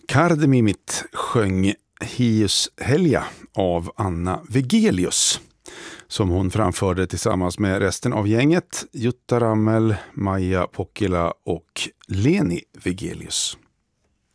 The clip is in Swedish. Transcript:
Kardemimit sjöng Hius Helja av Anna Wegelius, som hon framförde tillsammans med resten av gänget, Jutta Rammel, Maja Pokkila och Leni Wegelius.